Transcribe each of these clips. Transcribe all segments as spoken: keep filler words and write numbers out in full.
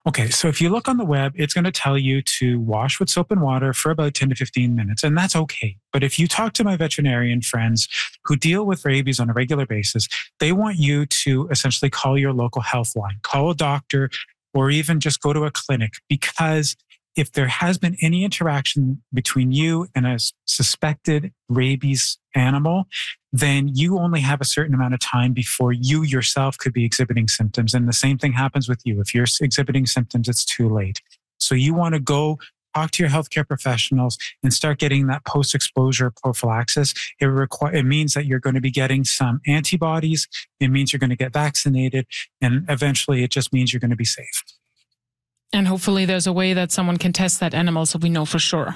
Okay, so if you look on the web, it's going to tell you to wash with soap and water for about ten to fifteen minutes, and that's okay. But if you talk to my veterinarian friends who deal with rabies on a regular basis, they want you to essentially call your local health line, call a doctor, or even just go to a clinic, because if there has been any interaction between you and a suspected rabies animal, then you only have a certain amount of time before you yourself could be exhibiting symptoms. And the same thing happens with you. If you're exhibiting symptoms, it's too late. So you want to go talk to your healthcare professionals and start getting that post-exposure prophylaxis. It, require, it means that you're going to be getting some antibodies. It means you're going to get vaccinated. And eventually it just means you're going to be safe. And hopefully there's a way that someone can test that animal so we know for sure.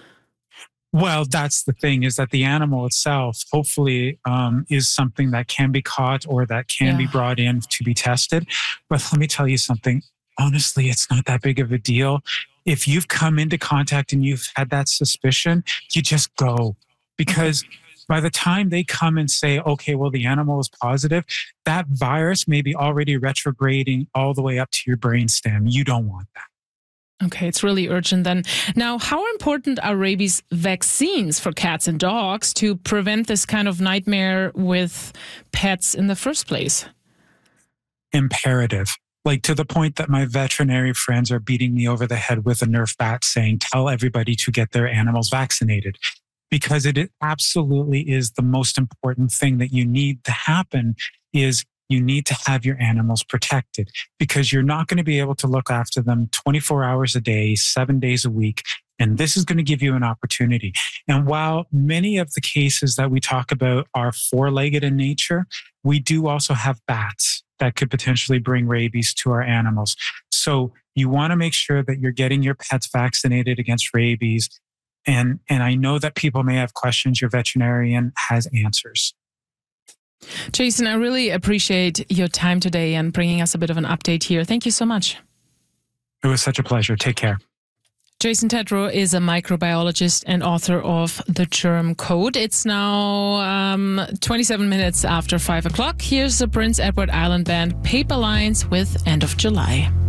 Well, that's the thing, is that the animal itself hopefully um, is something that can be caught or that can yeah. be brought in to be tested. But let me tell you something. Honestly, it's not that big of a deal. If you've come into contact and you've had that suspicion, you just go. Because by the time they come and say, okay, well, the animal is positive, that virus may be already retrograding all the way up to your brainstem. You don't want that. Okay, it's really urgent then. Now, how important are rabies vaccines for cats and dogs to prevent this kind of nightmare with pets in the first place? Imperative. Like, to the point that my veterinary friends are beating me over the head with a Nerf bat saying, tell everybody to get their animals vaccinated. Because it absolutely is the most important thing that you need to happen, is you need to have your animals protected, because you're not going to be able to look after them twenty-four hours a day, seven days a week. And this is going to give you an opportunity. And while many of the cases that we talk about are four-legged in nature, we do also have bats that could potentially bring rabies to our animals. So you want to make sure that you're getting your pets vaccinated against rabies. And, and I know that people may have questions. Your veterinarian has answers. Jason, I really appreciate your time today and bringing us a bit of an update here. Thank you so much. It was such a pleasure. Take care. Jason Tedrow is a microbiologist and author of The Germ Code. It's now um, twenty-seven minutes after five o'clock. Here's the Prince Edward Island Band, Paper Lines with End of July.